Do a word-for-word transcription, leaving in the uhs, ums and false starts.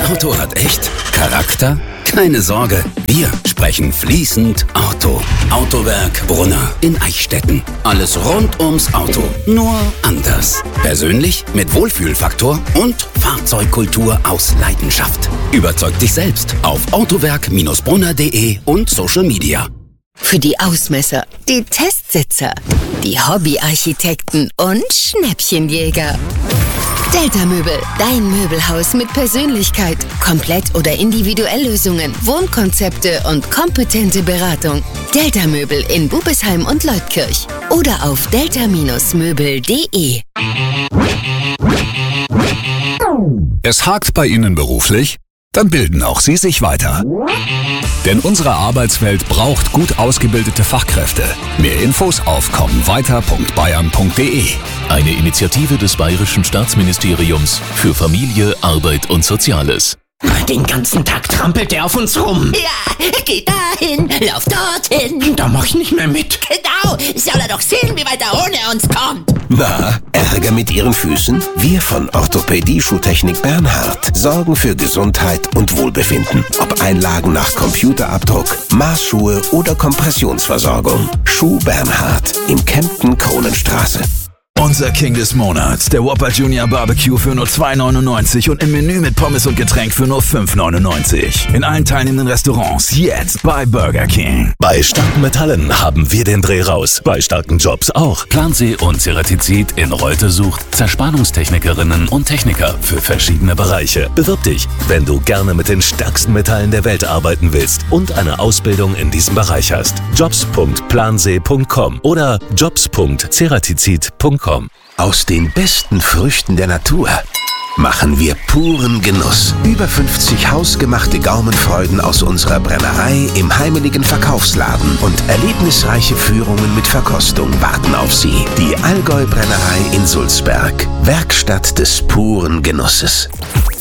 Auto hat echt Charakter? Keine Sorge, wir sprechen fließend Auto. Autowerk Brunner in Eichstätten. Alles rund ums Auto, nur anders. Persönlich mit Wohlfühlfaktor und Fahrzeugkultur aus Leidenschaft. Überzeug dich selbst auf autowerk Bindestrich brunner punkt de und Social Media. Für die Ausmesser, die Testsitzer, die Hobbyarchitekten und Schnäppchenjäger. Delta Möbel, dein Möbelhaus mit Persönlichkeit, Komplett- oder Individuelllösungen, Wohnkonzepte und kompetente Beratung. Delta Möbel in Bubesheim und Leutkirch oder auf delta Bindestrich möbel punkt de. Es hakt bei Ihnen beruflich? Dann bilden auch Sie sich weiter. Denn unsere Arbeitswelt braucht gut ausgebildete Fachkräfte. Mehr Infos auf kommenweiter punkt bayern punkt de. Eine Initiative des Bayerischen Staatsministeriums für Familie, Arbeit und Soziales. Den ganzen Tag trampelt er auf uns rum. Ja, geh dahin, lauf dorthin. Da mach ich nicht mehr mit. Genau, soll er doch sehen, wie weit er ohne uns kommt. Na, Ärger mit Ihren Füßen? Wir von Orthopädie Schuhtechnik Bernhard sorgen für Gesundheit und Wohlbefinden. Ob Einlagen nach Computerabdruck, Maßschuhe oder Kompressionsversorgung. Schuh Bernhard in Kempten-Kronenstraße. Unser King des Monats, der Whopper Junior Barbecue für nur zwei neunundneunzig und im Menü mit Pommes und Getränk für nur fünf neunundneunzig. In allen teilnehmenden Restaurants jetzt bei Burger King. Bei starken Metallen haben wir den Dreh raus. Bei starken Jobs auch. Plansee und Ceratizid in Reutte sucht Zerspannungstechnikerinnen und Techniker für verschiedene Bereiche. Bewirb dich, wenn du gerne mit den stärksten Metallen der Welt arbeiten willst und eine Ausbildung in diesem Bereich hast. jobs punkt plansee punkt com oder jobs punkt ceratizid punkt com. Aus den besten Früchten der Natur machen wir puren Genuss. Über fünfzig hausgemachte Gaumenfreuden aus unserer Brennerei im heimeligen Verkaufsladen und erlebnisreiche Führungen mit Verkostung warten auf Sie. Die Allgäu Brennerei in Sulzberg, Werkstatt des puren Genusses.